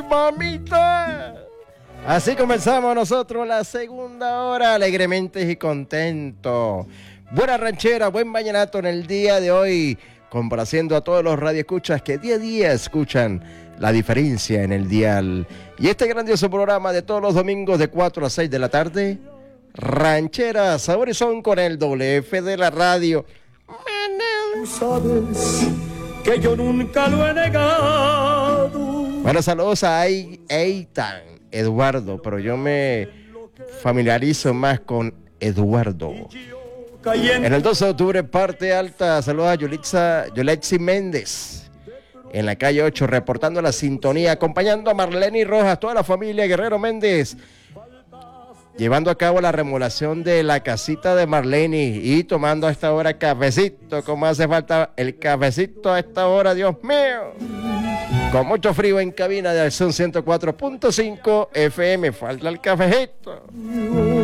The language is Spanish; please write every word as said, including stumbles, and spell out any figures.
mamita. Así comenzamos nosotros la segunda hora, alegremente y contentos. Buena ranchera, buen vallenato en el día de hoy, complaciendo a todos los radioescuchas que día a día escuchan La Diferencia en el dial. Y este grandioso programa de todos los domingos de cuatro a seis de la tarde, Ranchera, Sabor y Son con el doble F de la radio. Tú sabes que yo nunca lo he negado. Bueno, saludos a Eitan, Eduardo, pero yo me familiarizo más con Eduardo. En el doce de octubre, parte alta, saludos a Yulitza, Yolexi Méndez, en la calle ocho, reportando la sintonía, acompañando a Marlene Rojas, toda la familia Guerrero Méndez, llevando a cabo la remodelación de la casita de Marlene y tomando a esta hora cafecito, como hace falta el cafecito a esta hora, Dios mío. Con mucho frío en cabina de Alzón ciento cuatro punto cinco F M, falta el cafecito.